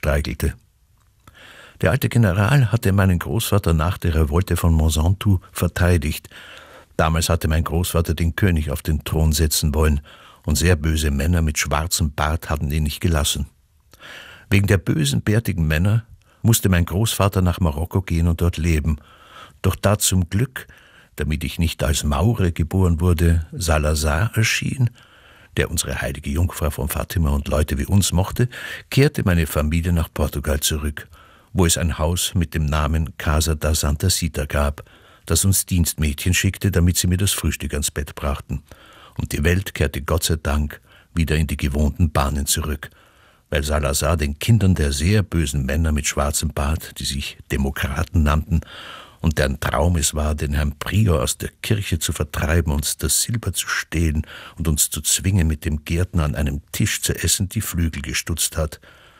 streichelte. Der alte General hatte meinen Großvater nach der Revolte von Monsanto verteidigt. Damals hatte mein Großvater den König auf den Thron setzen wollen, und sehr böse Männer mit schwarzem Bart hatten ihn nicht gelassen. Wegen der bösen, bärtigen Männer musste mein Großvater nach Marokko gehen und dort leben. Doch da zum Glück, damit ich nicht als Maurer geboren wurde, Salazar erschien, der unsere heilige Jungfrau von Fatima und Leute wie uns mochte, kehrte meine Familie nach Portugal zurück, wo es ein Haus mit dem Namen Casa da Santa Cita gab, das uns Dienstmädchen schickte, damit sie mir das Frühstück ans Bett brachten. Und die Welt kehrte Gott sei Dank wieder in die gewohnten Bahnen zurück, weil Salazar den Kindern der sehr bösen Männer mit schwarzem Bart, die sich Demokraten nannten, und deren Traum es war, den Herrn Prior aus der Kirche zu vertreiben, uns das Silber zu stehlen und uns zu zwingen, mit dem Gärtner an einem Tisch zu essen, die Flügel gestutzt hat.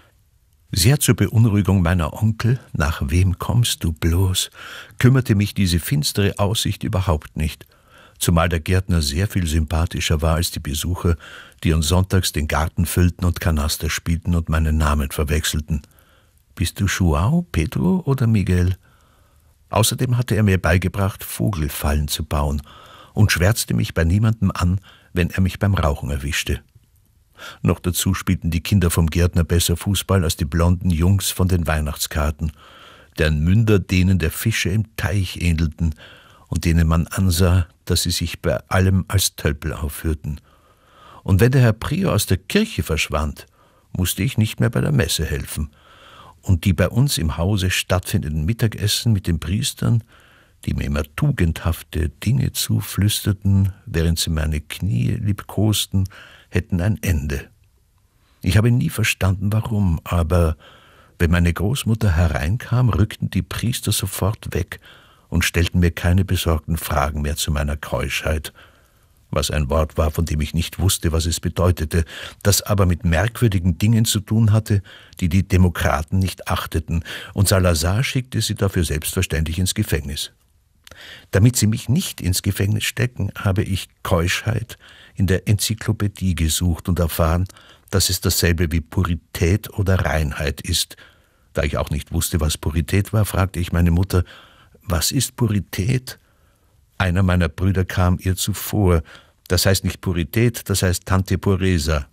Sehr zur Beunruhigung meiner Onkel, nach wem kommst du bloß, kümmerte mich diese finstere Aussicht überhaupt nicht, zumal der Gärtner sehr viel sympathischer war als die Besucher, die uns sonntags den Garten füllten und Kanaster spielten und meinen Namen verwechselten. »Bist du João, Pedro oder Miguel?« Außerdem hatte er mir beigebracht, Vogelfallen zu bauen und schwärzte mich bei niemandem an, wenn er mich beim Rauchen erwischte. Noch dazu spielten die Kinder vom Gärtner besser Fußball als die blonden Jungs von den Weihnachtskarten, deren Münder denen der Fische im Teich ähnelten und denen man ansah, dass sie sich bei allem als Tölpel aufführten. Und wenn der Herr Prior aus der Kirche verschwand, musste ich nicht mehr bei der Messe helfen. Und die bei uns im Hause stattfindenden Mittagessen mit den Priestern, die mir immer tugendhafte Dinge zuflüsterten, während sie meine Knie liebkosten, hätten ein Ende. Ich habe nie verstanden, warum, aber wenn meine Großmutter hereinkam, rückten die Priester sofort weg und stellten mir keine besorgten Fragen mehr zu meiner Keuschheit, was ein Wort war, von dem ich nicht wusste, was es bedeutete, das aber mit merkwürdigen Dingen zu tun hatte, die die Demokraten nicht achteten, und Salazar schickte sie dafür selbstverständlich ins Gefängnis. Damit sie mich nicht ins Gefängnis stecken, habe ich Keuschheit in der Enzyklopädie gesucht und erfahren, dass es dasselbe wie Purität oder Reinheit ist. Da ich auch nicht wusste, was Purität war, fragte ich meine Mutter, was ist Purität? Einer meiner Brüder kam ihr zuvor. Das heißt nicht Purität, das heißt Tante Pureza.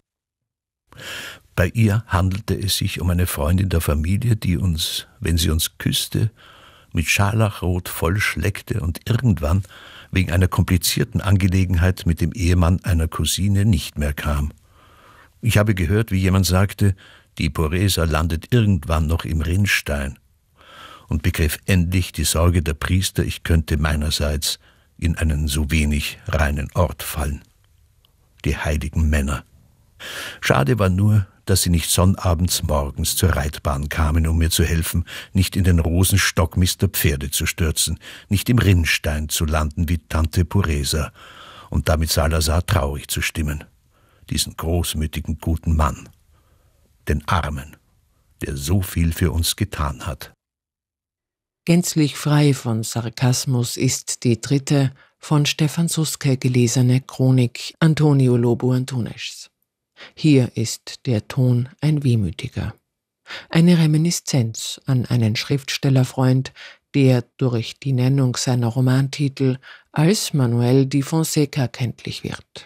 Bei ihr handelte es sich um eine Freundin der Familie, die uns, wenn sie uns küsste, mit Scharlachrot vollschleckte und irgendwann wegen einer komplizierten Angelegenheit mit dem Ehemann einer Cousine nicht mehr kam. Ich habe gehört, wie jemand sagte, die Pureza landet irgendwann noch im Rinnstein, und begriff endlich die Sorge der Priester, ich könnte meinerseits in einen so wenig reinen Ort fallen. Die heiligen Männer. Schade war nur, dass sie nicht sonnabends morgens zur Reitbahn kamen, um mir zu helfen, nicht in den Rosenstockmist der Pferde zu stürzen, nicht im Rinnstein zu landen wie Tante Pureza und damit Salazar traurig zu stimmen, diesen großmütigen guten Mann, den Armen, der so viel für uns getan hat. Gänzlich frei von Sarkasmus ist die dritte von Stefan Suske gelesene Chronik Antonio Lobo Antunes. Hier ist der Ton ein wehmütiger. Eine Reminiszenz an einen Schriftstellerfreund, der durch die Nennung seiner Romantitel als Manuel di Fonseca kenntlich wird.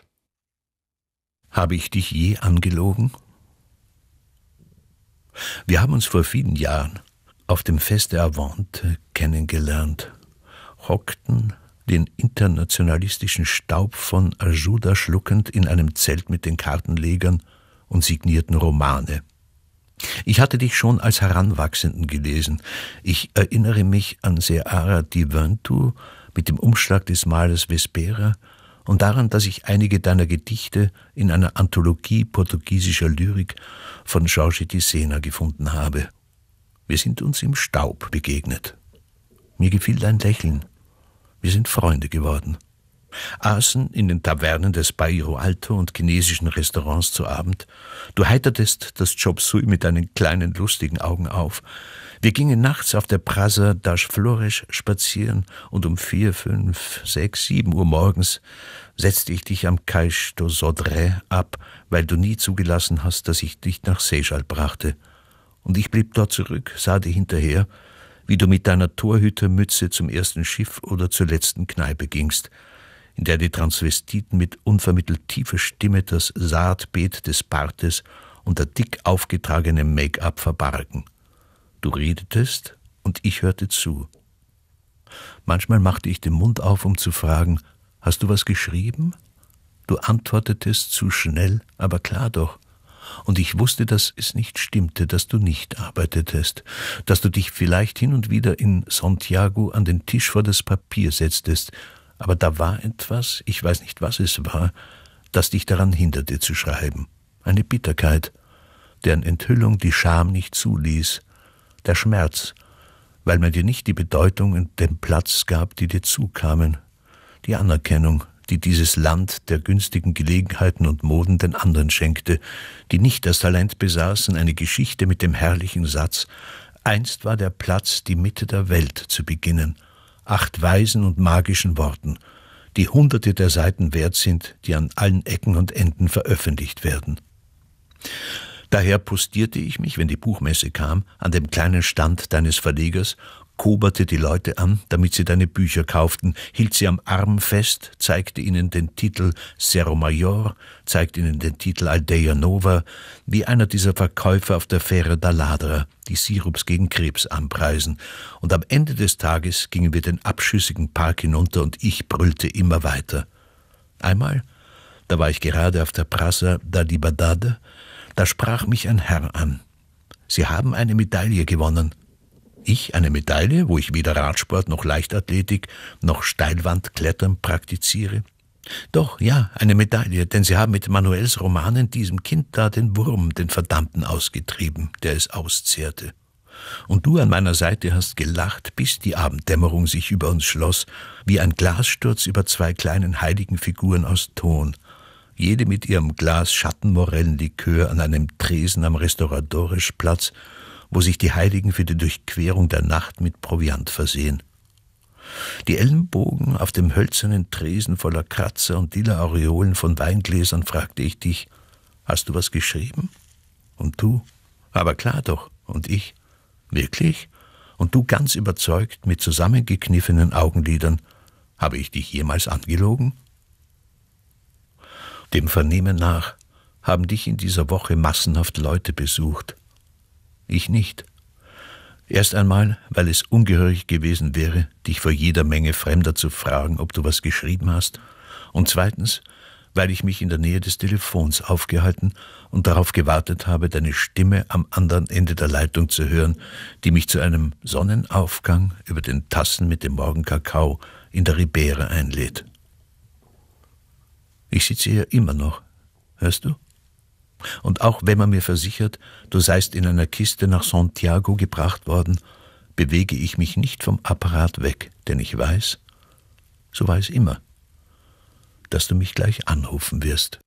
Habe ich dich je angelogen? Wir haben uns vor vielen Jahren auf dem Fest der Avante kennengelernt, hockten den internationalistischen Staub von Ajuda schluckend in einem Zelt mit den Kartenlegern und signierten Romane. Ich hatte dich schon als Heranwachsenden gelesen. Ich erinnere mich an Seara di Vento mit dem Umschlag des Malers Vespera und daran, dass ich einige deiner Gedichte in einer Anthologie portugiesischer Lyrik von Jorge de Sena gefunden habe. Wir sind uns im Staub begegnet. Mir gefiel dein Lächeln. Wir sind Freunde geworden. Aßen in den Tavernen des Bairro Alto und chinesischen Restaurants zu Abend. Du heitertest das Chop Suey mit deinen kleinen, lustigen Augen auf. Wir gingen nachts auf der Praça das Flores spazieren und um 4, 5, 6, 7 Uhr morgens setzte ich dich am Cais do Sodré ab, weil du nie zugelassen hast, dass ich dich nach Seixal brachte. Und ich blieb dort zurück, sah dir hinterher, wie du mit deiner Torhütermütze zum ersten Schiff oder zur letzten Kneipe gingst, in der die Transvestiten mit unvermittelt tiefer Stimme das Saatbeet des Bartes unter dick aufgetragenem Make-up verbargen. Du redetest und ich hörte zu. Manchmal machte ich den Mund auf, um zu fragen, hast du was geschrieben? Du antwortetest zu schnell, aber klar doch. Und ich wusste, dass es nicht stimmte, dass du nicht arbeitetest, dass du dich vielleicht hin und wieder in Santiago an den Tisch vor das Papier setztest, aber da war etwas, ich weiß nicht, was es war, das dich daran hinderte zu schreiben. Eine Bitterkeit, deren Enthüllung die Scham nicht zuließ, der Schmerz, weil man dir nicht die Bedeutung und den Platz gab, die dir zukamen, die Anerkennung, die dieses Land der günstigen Gelegenheiten und Moden den anderen schenkte, die nicht das Talent besaßen, eine Geschichte mit dem herrlichen Satz, einst war der Platz die Mitte der Welt zu beginnen, 8 weisen und magischen Worten, die Hunderte der Seiten wert sind, die an allen Ecken und Enden veröffentlicht werden. Daher postierte ich mich, wenn die Buchmesse kam, an dem kleinen Stand deines Verlegers, koberte die Leute an, damit sie deine Bücher kauften, hielt sie am Arm fest, zeigte ihnen den Titel Cerro Mayor, zeigte ihnen den Titel Aldeia Nova, wie einer dieser Verkäufer auf der Fähre da Ladra, die Sirups gegen Krebs anpreisen. Und am Ende des Tages gingen wir den abschüssigen Park hinunter und ich brüllte immer weiter. Einmal, da war ich gerade auf der Praça da Liberdade, da sprach mich ein Herr an. Sie haben eine Medaille gewonnen. Ich eine Medaille, wo ich weder Radsport noch Leichtathletik noch Steilwandklettern praktiziere? Doch, ja, eine Medaille, denn Sie haben mit Manuels Romanen diesem Kind da den Wurm, den Verdammten, ausgetrieben, der es auszehrte. Und du an meiner Seite hast gelacht, bis die Abenddämmerung sich über uns schloss, wie ein Glassturz über 2 kleinen heiligen Figuren aus Ton, jede mit ihrem Glas Schattenmorellenlikör an einem Tresen am Restauradorischplatz, wo sich die Heiligen für die Durchquerung der Nacht mit Proviant versehen. Die Ellenbogen auf dem hölzernen Tresen voller Kratzer und lila Aureolen von Weingläsern fragte ich dich, hast du was geschrieben? Und du? Aber klar doch. Und ich? Wirklich? Und du ganz überzeugt, mit zusammengekniffenen Augenlidern, habe ich dich jemals angelogen? Dem Vernehmen nach haben dich in dieser Woche massenhaft Leute besucht. Ich nicht. Erst einmal, weil es ungehörig gewesen wäre, dich vor jeder Menge Fremder zu fragen, ob du was geschrieben hast. Und zweitens, weil ich mich in der Nähe des Telefons aufgehalten und darauf gewartet habe, deine Stimme am anderen Ende der Leitung zu hören, die mich zu einem Sonnenaufgang über den Tassen mit dem Morgenkakao in der Ribera einlädt. Ich sitze hier immer noch, hörst du? Und auch wenn man mir versichert, du seist in einer Kiste nach Santiago gebracht worden, bewege ich mich nicht vom Apparat weg, denn ich weiß, so weiß immer, dass du mich gleich anrufen wirst.